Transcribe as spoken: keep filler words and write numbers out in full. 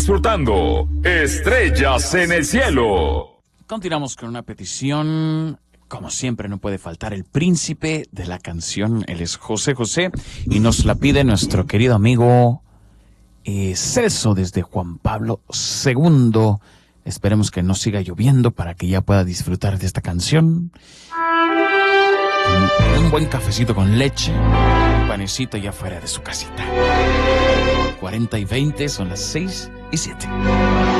Disfrutando Estrellas en el Cielo. Continuamos con una petición. Como siempre, no puede faltar el príncipe de la canción. Él es José José y nos la pide nuestro querido amigo eh, Celso desde Juan Pablo segundo. Esperemos que no siga lloviendo para que ya pueda disfrutar de esta canción. Un, un buen cafecito con leche, un panecito ya fuera de su casita. cuarenta y veinte, son las seis y siete.